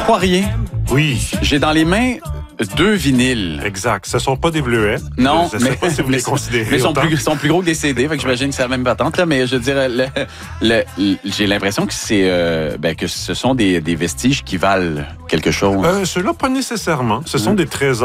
crois rien. Oui. J'ai dans les mains 2 vinyles. Exact. Ce ne sont pas des bleuets. Non, je ne sais pas si vous les considérez. Mais ils sont autant. sont plus gros que des CD, fait que j'imagine que c'est la même patente, là, mais je dirais, j'ai l'impression que que ce sont des vestiges qui valent quelque chose. Ceux-là, pas nécessairement. Ce sont des trésors.